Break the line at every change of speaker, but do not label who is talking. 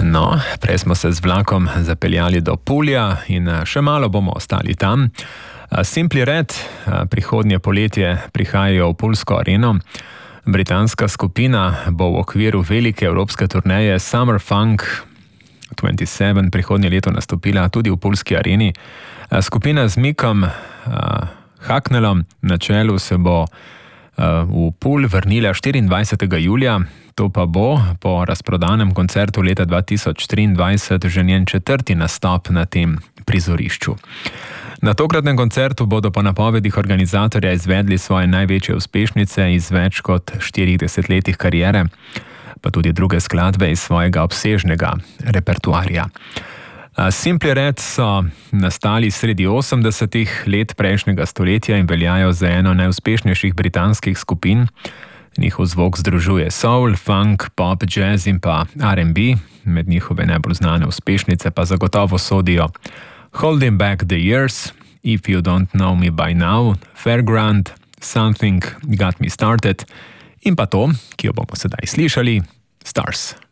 No, prej smo se z vlakom zapeljali do Pulja in še malo bomo ostali tam. Simply Red prihodnje poletje prihajajo v Pulsko areno. Britanska skupina bo v okviru velike evropske turneje Summer Funk 27 prihodnje leto nastopila tudi v Pulski areni. Skupina z Mickom Hucknallom na čelu se bo v Pul vrnila 24. julija. To pa bo po razprodanem koncertu leta 2023 že njen 4. nastop na tem prizorišču. Na tokratnem koncertu bodo po napovedih organizatorja izvedli svoje največje uspešnice iz več kot 40 letih kariere, pa tudi druge skladbe iz svojega obsežnega repertoarja. Simply Red so nastali sredi 80. let prejšnjega stoletja in veljajo za eno najuspešnejših britanskih skupin. Njihov zvok združuje soul, funk, pop, jazz in pa R&B. Med njihove najbolj znane uspešnice pa zagotovo sodijo Holding Back the Years, If You Don't Know Me By Now, Fairground, Something Got Me Started in pa to, ki jo bomo sedaj slišali, Stars.